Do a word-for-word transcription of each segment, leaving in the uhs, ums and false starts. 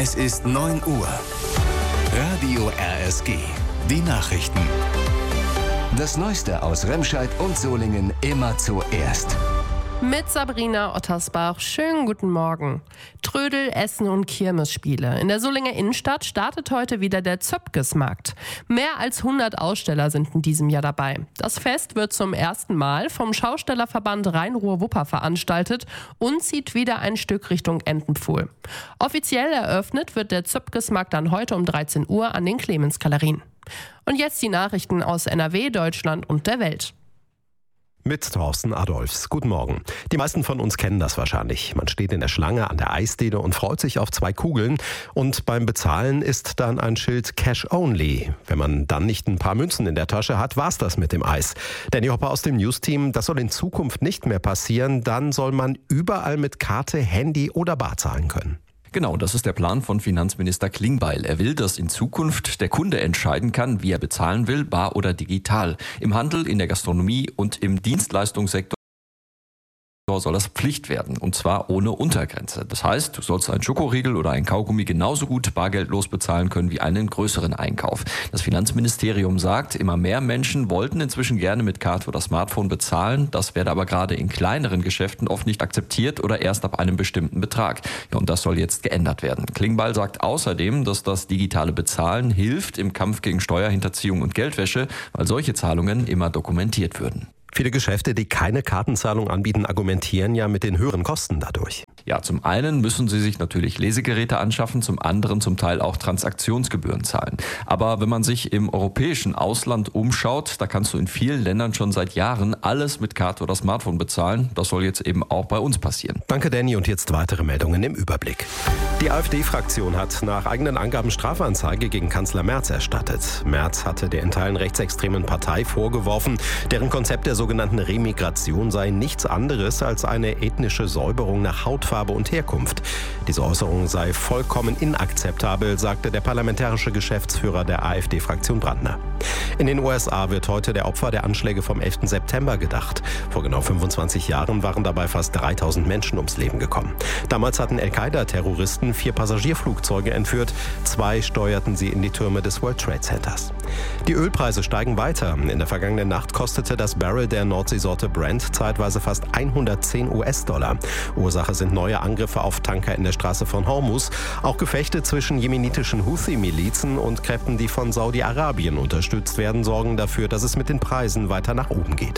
Es ist neun Uhr. Radio R S G. Die Nachrichten. Das Neueste aus Remscheid und Solingen immer zuerst. Mit Sabrina Ottersbach. Schönen guten Morgen. Trödel, Essen und Kirmesspiele. In der Solinger Innenstadt startet heute wieder der Zöpkesmarkt. Mehr als hundert Aussteller sind in diesem Jahr dabei. Das Fest wird zum ersten Mal vom Schaustellerverband Rhein-Ruhr-Wupper veranstaltet und zieht wieder ein Stück Richtung Entenpfuhl. Offiziell eröffnet wird der Zöpkesmarkt dann heute um dreizehn Uhr an den Clemens-Galerien. Und jetzt die Nachrichten aus N R W, Deutschland und der Welt. Mit Thorsten Adolfs. Guten Morgen. Die meisten von uns kennen das wahrscheinlich. Man steht in der Schlange an der Eisdiele und freut sich auf zwei Kugeln. Und beim Bezahlen ist dann ein Schild Cash Only. Wenn man dann nicht ein paar Münzen in der Tasche hat, war's das mit dem Eis. Danny Hopper aus dem News-Team, das soll in Zukunft nicht mehr passieren. Dann soll man überall mit Karte, Handy oder Bar zahlen können. Genau, das ist der Plan von Finanzminister Klingbeil. Er will, dass in Zukunft der Kunde entscheiden kann, wie er bezahlen will, bar oder digital. Im Handel, in der Gastronomie und im Dienstleistungssektor soll das Pflicht werden, und zwar ohne Untergrenze. Das heißt, du sollst einen Schokoriegel oder ein Kaugummi genauso gut bargeldlos bezahlen können wie einen größeren Einkauf. Das Finanzministerium sagt, immer mehr Menschen wollten inzwischen gerne mit Karte oder Smartphone bezahlen. Das werde aber gerade in kleineren Geschäften oft nicht akzeptiert oder erst ab einem bestimmten Betrag. Ja, und das soll jetzt geändert werden. Klingbeil sagt außerdem, dass das digitale Bezahlen hilft im Kampf gegen Steuerhinterziehung und Geldwäsche, weil solche Zahlungen immer dokumentiert würden. Viele Geschäfte, die keine Kartenzahlung anbieten, argumentieren ja mit den höheren Kosten dadurch. Ja, zum einen müssen sie sich natürlich Lesegeräte anschaffen, zum anderen zum Teil auch Transaktionsgebühren zahlen. Aber wenn man sich im europäischen Ausland umschaut, da kannst du in vielen Ländern schon seit Jahren alles mit Karte oder Smartphone bezahlen. Das soll jetzt eben auch bei uns passieren. Danke, Danny. Und jetzt weitere Meldungen im Überblick. Die AfD-Fraktion hat nach eigenen Angaben Strafanzeige gegen Kanzler Merz erstattet. Merz hatte der in Teilen rechtsextremen Partei vorgeworfen, deren Konzept der sogenannten Remigration sei nichts anderes als eine ethnische Säuberung nach Hautfarbe und Herkunft. Diese Äußerung sei vollkommen inakzeptabel, sagte der parlamentarische Geschäftsführer der AfD-Fraktion Brandner. In den U S A wird heute der Opfer der Anschläge vom elften September gedacht. Vor genau fünfundzwanzig Jahren waren dabei fast dreitausend Menschen ums Leben gekommen. Damals hatten Al-Qaida-Terroristen vier Passagierflugzeuge entführt. Zwei steuerten sie in die Türme des World Trade Centers. Die Ölpreise steigen weiter. In der vergangenen Nacht kostete das Barrel der Nordseesorte Brent zeitweise fast hundertzehn US-Dollar. Ursache sind neue Angriffe auf Tanker in der Straße von Hormuz. Auch Gefechte zwischen jemenitischen Houthi-Milizen und Kräften, die von Saudi-Arabien unterstützt werden, sorgen dafür, dass es mit den Preisen weiter nach oben geht.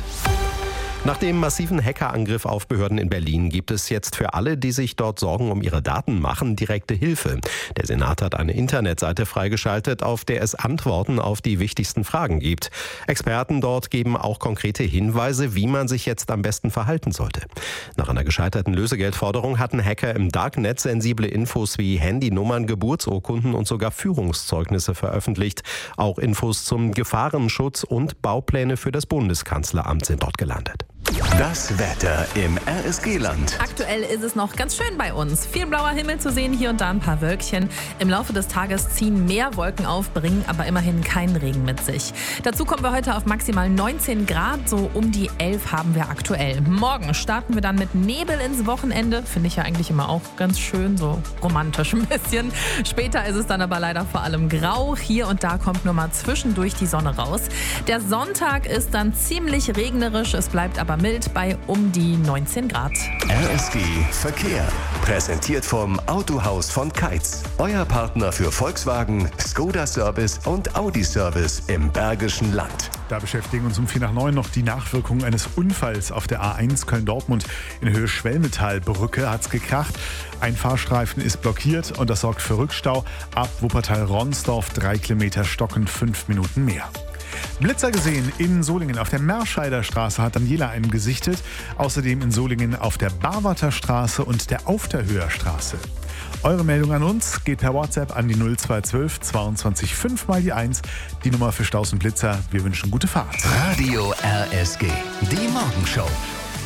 Nach dem massiven Hackerangriff auf Behörden in Berlin gibt es jetzt für alle, die sich dort Sorgen um ihre Daten machen, direkte Hilfe. Der Senat hat eine Internetseite freigeschaltet, auf der es Antworten auf die wichtigsten Fragen gibt. Experten dort geben auch konkrete Hinweise, wie man sich jetzt am besten verhalten sollte. Nach einer gescheiterten Lösegeldforderung hatten Hacker im Darknet sensible Infos wie Handynummern, Geburtsurkunden und sogar Führungszeugnisse veröffentlicht. Auch Infos zum Gefahrenschutz und Baupläne für das Bundeskanzleramt sind dort gelandet. Das Wetter im R S G-Land. Aktuell ist es noch ganz schön bei uns. Viel blauer Himmel zu sehen, hier und da ein paar Wölkchen. Im Laufe des Tages ziehen mehr Wolken auf, bringen aber immerhin keinen Regen mit sich. Dazu kommen wir heute auf maximal neunzehn Grad, so um die elf haben wir aktuell. Morgen starten wir dann mit Nebel ins Wochenende. Finde ich ja eigentlich immer auch ganz schön, so romantisch ein bisschen. Später ist es dann aber leider vor allem grau. Hier und da kommt nur mal zwischendurch die Sonne raus. Der Sonntag ist dann ziemlich regnerisch, es bleibt aber mild bei um die neunzehn Grad. R S G Verkehr. Präsentiert vom Autohaus von Keitz. Euer Partner für Volkswagen, Skoda Service und Audi Service im Bergischen Land. Da beschäftigen uns um vier nach neun noch die Nachwirkungen eines Unfalls auf der A eins Köln-Dortmund. In Höhe Schwellmetallbrücke hat es gekracht. Ein Fahrstreifen ist blockiert und das sorgt für Rückstau. Ab Wuppertal-Ronsdorf drei Kilometer stocken, fünf Minuten mehr. Blitzer gesehen in Solingen. Auf der Merscheider Straße hat Daniela einen gesichtet. Außerdem in Solingen auf der Barwarter Straße und der Aufterhöher Straße. Eure Meldung an uns geht per WhatsApp an die null zwei eins zwei zweiundzwanzig fünf mal die eins. Die Nummer für Staus und Blitzer. Wir wünschen gute Fahrt. Radio R S G. Die Morgenshow.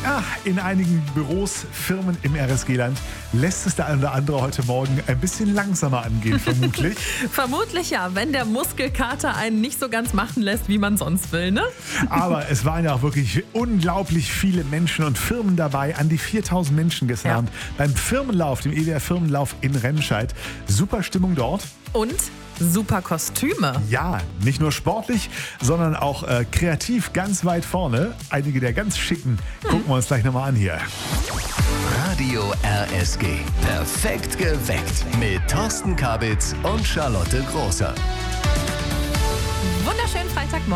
Ja, in einigen Büros, Firmen im R S G-Land lässt es der eine oder andere heute Morgen ein bisschen langsamer angehen, vermutlich. Vermutlich ja, wenn der Muskelkater einen nicht so ganz machen lässt, wie man sonst will, ne? Aber es waren ja auch wirklich unglaublich viele Menschen und Firmen dabei. An die viertausend Menschen gestern Abend beim Firmenlauf, dem E W R-Firmenlauf in Remscheid. Super Stimmung dort. Und super Kostüme. Ja, nicht nur sportlich, sondern auch äh, kreativ ganz weit vorne. Einige der ganz schicken gucken wir uns gleich nochmal an hier. Radio R S G. Perfekt geweckt. Mit Thorsten Kabitz und Charlotte Großer. Wunderschönen Freitagmorgen.